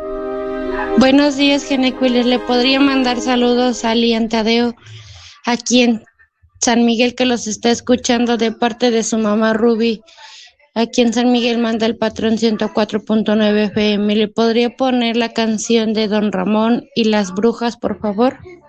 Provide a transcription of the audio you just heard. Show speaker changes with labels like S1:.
S1: Buenos días, Genequiles. ¿Le podría mandar saludos a Lian Tadeo, aquí en San Miguel, que los está escuchando de parte de su mamá Ruby? Aquí en San Miguel manda el patrón 104.9 FM. ¿Le podría poner la canción de Don Ramón y las brujas, por favor?